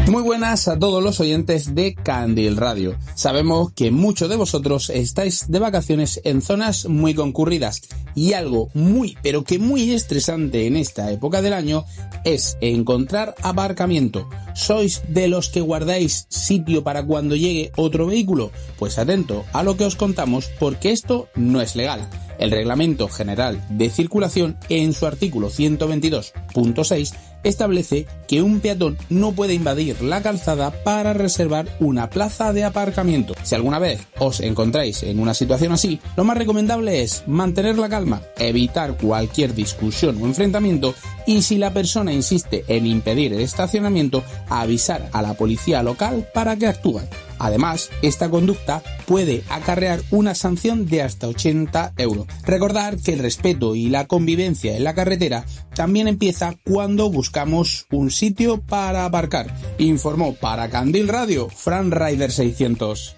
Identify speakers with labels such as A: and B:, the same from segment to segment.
A: Muy buenas a todos los oyentes de Candil Radio. Sabemos que muchos de vosotros estáis de vacaciones en zonas muy concurridas y algo muy, pero que muy estresante en esta época del año es encontrar aparcamiento. ¿Sois de los que guardáis sitio para cuando llegue otro vehículo? Pues atento a lo que os contamos porque esto no es legal. El Reglamento General de Circulación, en su artículo 122.6, establece que un peatón no puede invadir la calzada para reservar una plaza de aparcamiento. Si alguna vez os encontráis en una situación así, lo más recomendable es mantener la calma, evitar cualquier discusión o enfrentamiento y si la persona insiste en impedir el estacionamiento, avisar a la policía local para que actúen. Además, esta conducta puede acarrear una sanción de hasta 80 euros. Recordar que el respeto y la convivencia en la carretera también empieza cuando buscamos un sitio para aparcar. Informó para Candil Radio, Fran Rider 600.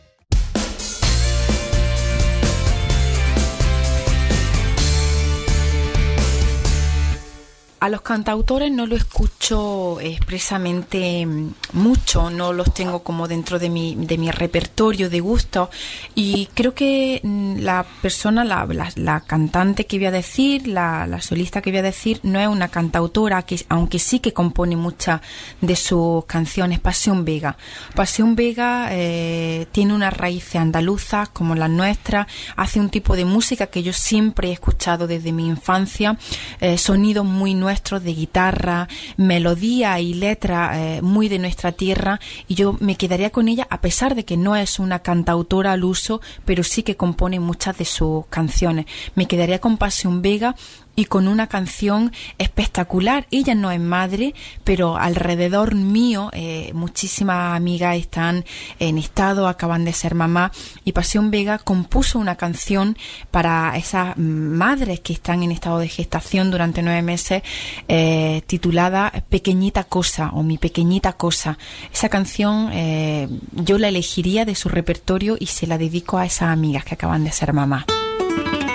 B: A los cantautores no lo escucho expresamente mucho, no los tengo como dentro de mi repertorio de gustos y creo que la persona, la cantante que voy a decir, la solista que voy a decir, no es una cantautora, que aunque sí que compone muchas de sus canciones. Pasión Vega. Pasión Vega tiene unas raíces andaluzas como las nuestras, hace un tipo de música que yo siempre he escuchado desde mi infancia, sonidos muy nuestros de guitarra, melodía y letra muy de nuestra tierra, y yo me quedaría con ella a pesar de que no es una cantautora al uso, pero sí que compone muchas de sus canciones. Me quedaría con Pasión Vega y con una canción espectacular. Ella no es madre, pero alrededor mío muchísimas amigas están en estado, acaban de ser mamá, y Pasión Vega compuso una canción para esas madres que están en estado de gestación durante 9 meses, titulada Pequeñita Cosa o Mi Pequeñita Cosa. Esa canción yo la elegiría de su repertorio y se la dedico a esas amigas que acaban de ser mamá.